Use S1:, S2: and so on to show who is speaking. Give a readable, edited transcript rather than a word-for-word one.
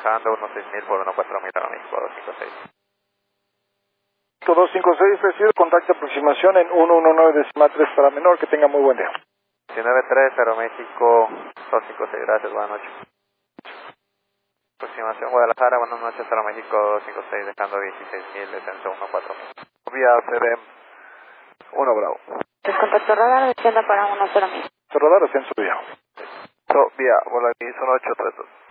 S1: dejando 16000 por 14000 a México 256.
S2: 256, recibe contacto aproximación en 119 décima 3 para menor, que tenga muy buen día.
S1: 193 Aeroméxico 256, gracias, buenas noches. Aproximación Guadalajara, buenas noches, Aeroméxico 256, dejando 16000, descenso 14000.
S2: Vía CDM 1 Bravo.
S3: El contacto radar descienda para 1-0 mil.
S2: Radar ascenso vía.
S1: Vía Volaris 1832.